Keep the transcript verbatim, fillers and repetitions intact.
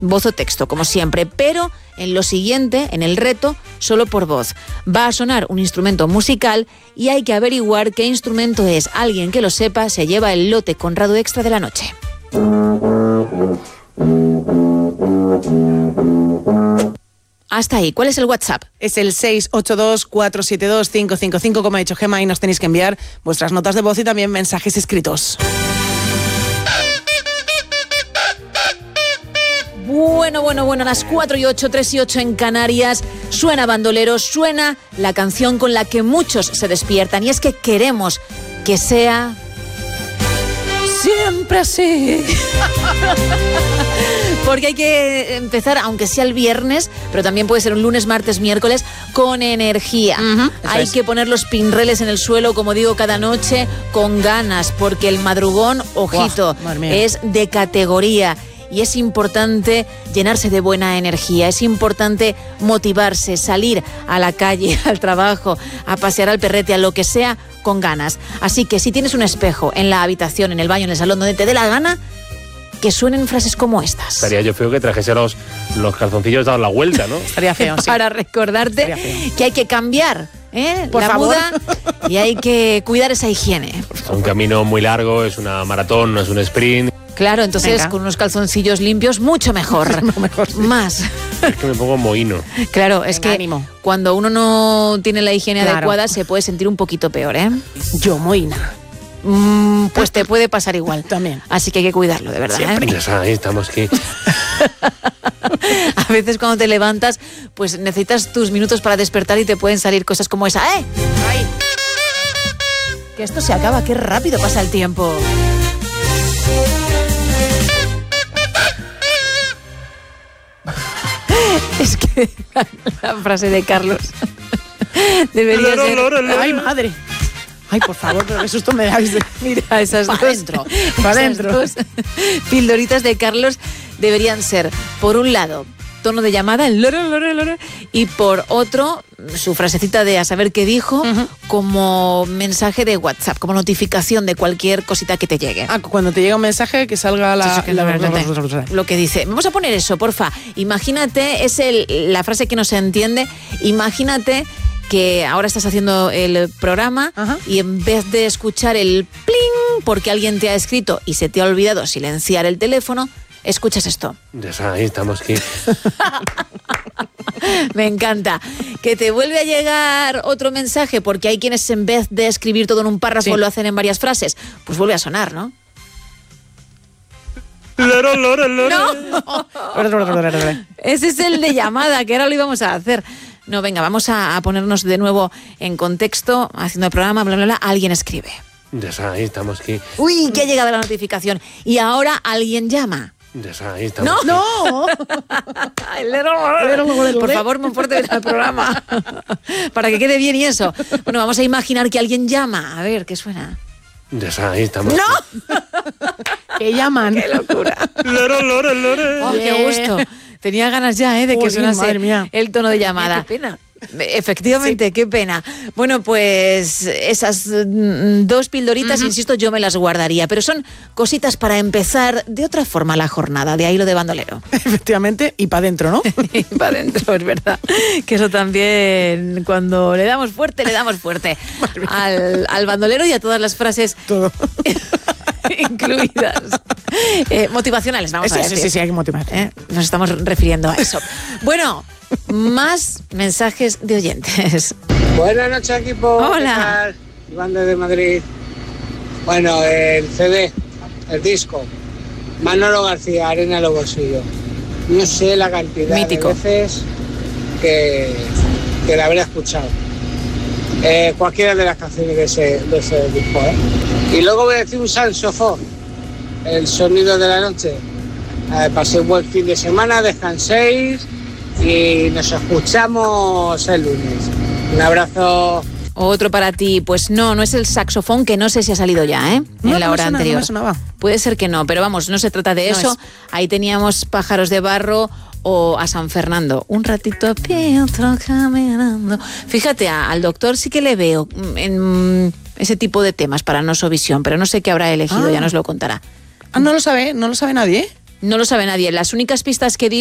voz o texto, como siempre, pero en lo siguiente, en el reto, solo por voz. Va a sonar un instrumento musical y hay que averiguar qué instrumento es. Alguien que lo sepa se lleva el lote Conrado Extra de la noche. Hasta ahí. ¿Cuál es el WhatsApp? Es el seis ocho dos, cuatro siete dos, cinco cinco cinco, como ha dicho Gemma, y nos tenéis que enviar vuestras notas de voz y también mensajes escritos. Bueno, bueno, bueno, a las cuatro y ocho, tres y ocho en Canarias, suena Bandolero, suena la canción con la que muchos se despiertan, y es que queremos que sea siempre así. Porque hay que empezar, aunque sea el viernes, pero también puede ser un lunes, martes, miércoles, con energía. Uh-huh, hay es. que poner los pinreles en el suelo, como digo, cada noche, con ganas, porque el madrugón, ojito, wow, es de categoría. Y es importante llenarse de buena energía, es importante motivarse, salir a la calle, al trabajo, a pasear al perrete, a lo que sea, con ganas. Así que si tienes un espejo en la habitación, en el baño, en el salón, donde te dé la gana, que suenen frases como estas. Estaría yo feo que trajese los, los calzoncillos dados la vuelta, ¿no? Estaría feo, sí. Para recordarte feo. que hay que cambiar, ¿eh? Por la favor. muda, y hay que cuidar esa higiene. Es un camino muy largo, es una maratón, no es un sprint. Claro, entonces Venga. con unos calzoncillos limpios, mucho mejor. mejor sí. Más. Es que me pongo mohino. Claro, es Venga, que ánimo. cuando uno no tiene la higiene Claro. adecuada se puede sentir un poquito peor, ¿eh? Yo, Moina. Mm, pues te puede pasar igual. También. Así que hay que cuidarlo, de verdad. Siempre. ¿eh? Ya sabes, estamos aquí. A veces cuando te levantas, pues necesitas tus minutos para despertar y te pueden salir cosas como esa. ¡Eh! ¡Ay! Que esto se acaba, qué rápido pasa el tiempo. Es que la, la frase de Carlos debería ser... ¡Ay, madre! Ay, por favor, pero qué susto me dais. De... Mira, esas Pa' dos, dentro, pa' esas dentro. dos pildoritas de Carlos deberían ser, por un lado, tono de llamada, el loro, loro, loro, y por otro, su frasecita de a saber qué dijo, uh-huh. como mensaje de WhatsApp, como notificación de cualquier cosita que te llegue. Ah, cuando te llega un mensaje que salga la... Sí, sí, que la... la... Lo que dice. Vamos a poner eso, porfa. Imagínate, es el, la frase que no se entiende, imagínate que ahora estás haciendo el programa uh-huh. y en vez de escuchar el pling porque alguien te ha escrito y se te ha olvidado silenciar el teléfono, escuchas esto. Ya sabes, estamos aquí. Me encanta. Que te vuelve a llegar otro mensaje porque hay quienes en vez de escribir todo en un párrafo sí. lo hacen en varias frases. Pues vuelve a sonar, ¿no? Loro, loro, loro. No. Ese es el de llamada, que ahora lo íbamos a hacer. No, venga, vamos a, a ponernos de nuevo en contexto, haciendo el programa, bla, bla, bla. Alguien escribe. Ya sabes, estamos aquí. Uy, que ha llegado la notificación. Y ahora alguien llama. Ya sabes, estamos ¡No! aquí. ¡No! Por favor, muy fuerte el programa. Para que quede bien y eso. Bueno, vamos a imaginar que alguien llama. A ver, ¿qué suena? Ya sabes, estamos ¡No! aquí. Que llaman. ¡Qué locura! Loro, loro, loro. Oh, ¡qué gusto! Tenía ganas ya, ¿eh? De que Uy, sonase el tono de llamada. Qué pena. Efectivamente, sí. Qué pena. Bueno, pues esas dos pildoritas, uh-huh. insisto, yo me las guardaría, pero son cositas para empezar de otra forma la jornada, de ahí lo de bandolero. Efectivamente, y para adentro, ¿no? Y para adentro, es verdad. Que eso también, cuando le damos fuerte, le damos fuerte al, al bandolero y a todas las frases todo incluidas. Eh, motivacionales, vamos sí, a decir. Sí, sí, sí, hay que motivar. ¿Eh? Nos estamos refiriendo a eso. Bueno, más mensajes de oyentes. Buenas noches, equipo. Hola. Iván desde Madrid. Bueno, el C D, el disco, Manolo García, Arena en los bolsillos. No sé la cantidad Mítico. de veces que, que la habré escuchado. Eh, cualquiera de las canciones de ese, de ese disco, ¿eh? Y luego voy a decir un saxofón, el sonido de la noche. Eh, pasé un buen fin de semana, descanséis y nos escuchamos el lunes. Un abrazo. Otro para ti, pues no, no es el saxofón, que no sé si ha salido ya, ¿eh? No, en la no hora me suena, anterior. No me sonaba. Puede ser que no, pero vamos, no se trata de No eso. es. Ahí teníamos Pájaros de Barro o a San Fernando. Un ratito a pie, otro caminando. Fíjate, a, al doctor sí que le veo en ese tipo de temas para Nosovisión, pero no sé qué habrá elegido, ah. ya nos lo contará. Ah, no lo sabe, no lo sabe nadie. No lo sabe nadie. Las únicas pistas que di